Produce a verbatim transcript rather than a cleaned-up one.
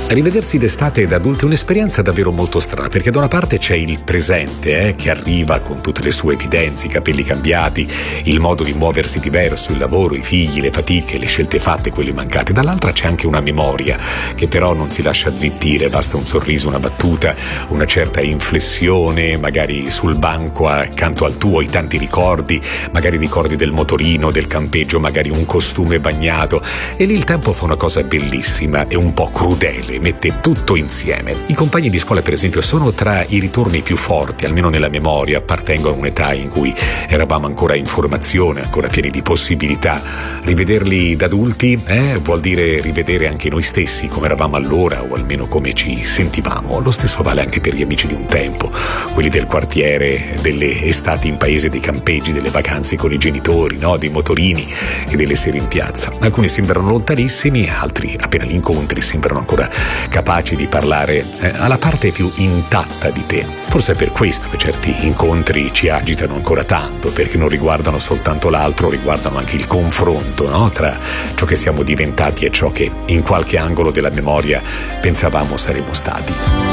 Rivedersi d'estate e da adulti è un'esperienza davvero molto strana, perché da una parte c'è il presente eh, che arriva con tutte le sue evidenze, i capelli cambiati, il modo di muoversi diverso, il lavoro, i figli, le fatiche, le scelte fatte, quelle mancate. Dall'altra c'è anche una memoria che però non si lascia zittire, basta un sorriso, una battuta, una certa inflessione, magari sul banco accanto al tuo i tanti ricordi, magari ricordi del motorino, del campeggio, magari un costume bagnato, e lì il tempo fa una cosa bellissima e un po' crudele, mette tutto insieme. I compagni di scuola, per esempio, sono tra i ritorni più forti, almeno nella memoria, appartengono a un'età in cui eravamo ancora in formazione, ancora pieni di possibilità. Rivederli da adulti eh, vuol dire rivedere anche noi stessi come eravamo allora, o almeno come ci sentivamo. Lo stesso vale anche per gli amici di un tempo, quelli del quartiere, delle estati in paese, dei campeggi, delle vacanze con i genitori, no? Dei motorini e delle sere in piazza. Alcuni sembrano lontanissimi, altri appena li incontri sembrano ancora capaci di parlare eh, alla parte più intatta di te. Forse è per questo che certi incontri ci agitano ancora tanto, perché non riguardano soltanto l'altro, riguardano anche il confronto, no? Tra ciò che siamo diventati e ciò che in qualche angolo della memoria pensavamo saremmo stati.